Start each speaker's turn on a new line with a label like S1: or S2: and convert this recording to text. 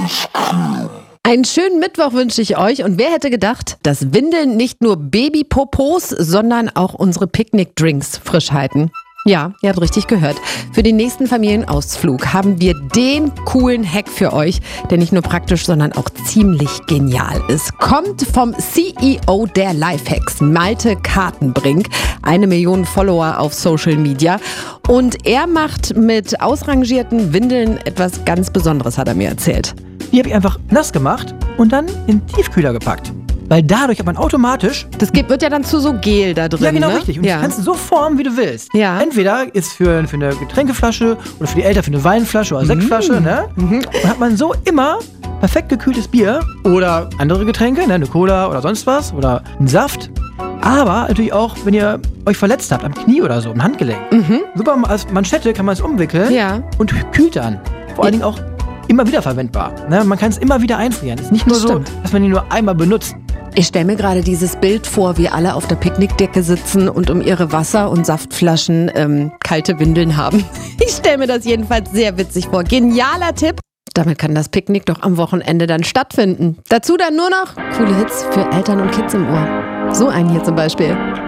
S1: Einen schönen Mittwoch wünsche ich euch. Und wer hätte gedacht, dass Windeln nicht nur Babypopos, sondern auch unsere Picknickdrinks frisch halten? Ja, ihr habt richtig gehört. Für den nächsten Familienausflug haben wir den coolen Hack für euch, der nicht nur praktisch, sondern auch ziemlich genial ist. Kommt vom CEO der Lifehacks, Malte Kartenbrink, 1 Million Follower auf Social Media. Und er macht mit ausrangierten Windeln etwas ganz Besonderes, hat er mir erzählt.
S2: Die habe ich einfach nass gemacht und dann in den Tiefkühler gepackt. Weil dadurch hat man automatisch...
S1: Das wird ja dann zu so Gel da drin,
S2: Ja, genau,
S1: ne?
S2: richtig. Und das kannst du so formen, wie du willst.
S1: Ja.
S2: Entweder ist für eine Getränkeflasche oder für die Eltern für eine Weinflasche oder Sektflasche, ne? Und hat man so immer perfekt gekühltes Bier oder andere Getränke, ne? Eine Cola oder sonst was oder einen Saft. Aber natürlich auch, wenn ihr euch verletzt habt, am Knie oder so, am Handgelenk. Super, als Manschette kann man es umwickeln und kühlt dann. Vor allen Dingen auch immer wieder verwendbar. Ne? Man kann es immer wieder einfrieren. Es ist nicht nur so, dass man ihn nur einmal benutzt.
S1: Ich stelle mir gerade dieses Bild vor, wie alle auf der Picknickdecke sitzen und um ihre Wasser- und Saftflaschen kalte Windeln haben. Ich stelle mir das jedenfalls sehr witzig vor. Genialer Tipp. Damit kann das Picknick doch am Wochenende dann stattfinden. Dazu dann nur noch coole Hits für Eltern und Kids im Ohr. So einen hier zum Beispiel.